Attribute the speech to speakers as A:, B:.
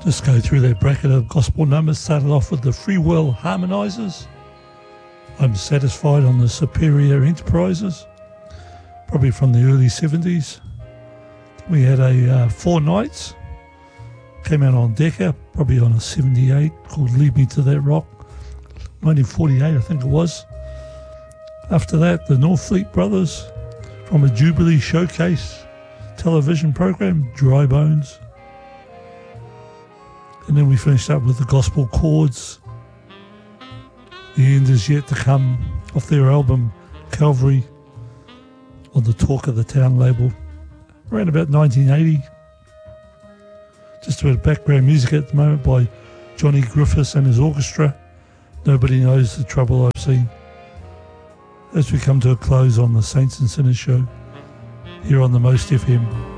A: Just go through that bracket of gospel numbers. Started off with the Free Will Harmonizers. I'm Satisfied on the Superior Enterprises, probably from the early 70s. We had a Four Nights, came out on Decca, probably on a 78, called Lead Me to That Rock, 1948 I think it was. After that, the Northfleet Brothers, from a Jubilee Showcase television program, Dry Bones. And then we finished up with the Gospel Chords. The End Is Yet to Come, off their album Calvary, on the Talk of the Town label, around about 1980. Just a bit of background music at the moment by Johnny Griffiths and his orchestra. Nobody Knows the Trouble I've Seen. As we come to a close on the Saints and Sinners show, here on the Most FM.